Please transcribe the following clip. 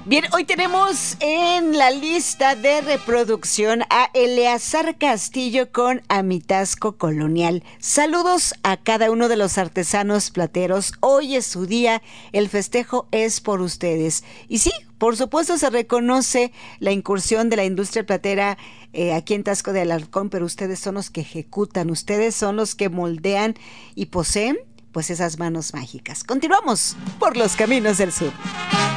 Bien, hoy tenemos en la lista de reproducción a Eleazar Castillo con Amitasco Colonial. Saludos a cada uno de los artesanos plateros. Hoy es su día, el festejo es por ustedes. Y sí, por supuesto se reconoce la incursión de la industria platera aquí en Taxco de Alarcón, pero ustedes son los que ejecutan, ustedes son los que moldean y poseen pues esas manos mágicas. Continuamos por los caminos del sur.